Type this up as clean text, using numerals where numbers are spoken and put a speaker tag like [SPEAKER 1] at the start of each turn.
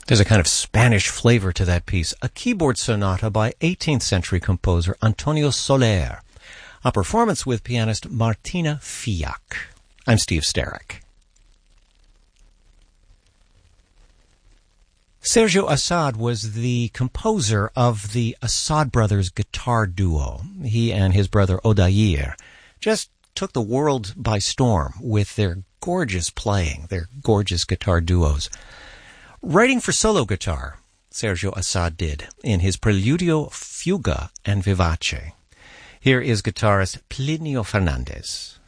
[SPEAKER 1] There's a kind of Spanish flavor to that piece, a keyboard sonata by 18th century composer Antonio Soler, a performance with pianist Martina Fiak. I'm Steve Starrick. Sergio Assad was the composer of the Assad Brothers guitar duo. He and his brother Odair just took the world by storm with their gorgeous playing, their gorgeous guitar duos. Writing for solo guitar, Sergio Assad did, in his Preludio, Fuga, and Vivace. Here is guitarist Plinio Fernandez.